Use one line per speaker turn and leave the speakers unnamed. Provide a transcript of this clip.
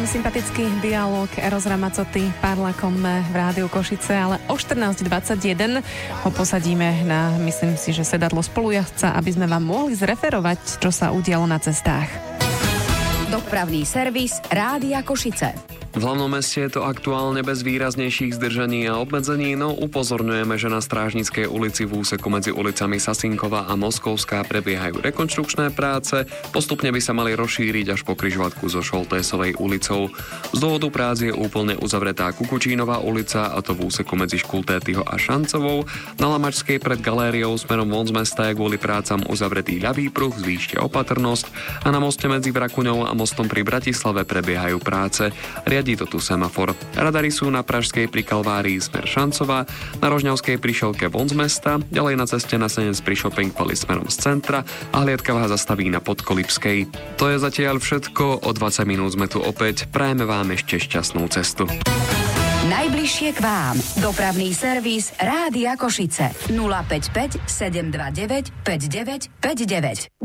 sympatický dialóg Eros Ramazzotti Parlakom v Rádiu Košice, ale o 14:21 ho posadíme na, myslím si, že sedadlo spolujazdca, aby sme vám mohli zreferovať, čo sa udialo na cestách.
Dopravný servis Rádia Košice.
V hlavnom meste je to aktuálne bez výraznejších zdržaní a obmedzení, no upozorňujeme, že na Strážnickej ulici v úseku medzi ulicami Sasinková a Moskovská prebiehajú rekonštrukčné práce, postupne by sa mali rozšíriť až po križovatku so Šoltésovej ulicou. Z dôvodu prác je úplne uzavretá Kukučínová ulica, a to v úseku medzi Škultétyho a Šancovou. Na Lamačskej pred galériou smerom von z mesta je kvôli prácam uzavretý ľavý pruh, zvýšte opatrnosť, a na moste medzi Vrakuňou a mostom pri Bratislave prebiehajú práce. Riadí to tu semafor. Radary sú na Pražskej pri Kalvárii smer Šancová, na Rožňavskej pri Šelke von z mesta, ďalej na ceste na Senec pri Shopping Palace smerom z centra a hliadka vás zastaví na Podkolipskej. To je zatiaľ všetko, o 20 minút sme tu opäť, prajeme vám ešte šťastnú cestu.
Najbližšie k vám. Dopravný servis Rádia Košice. 055 729 5959.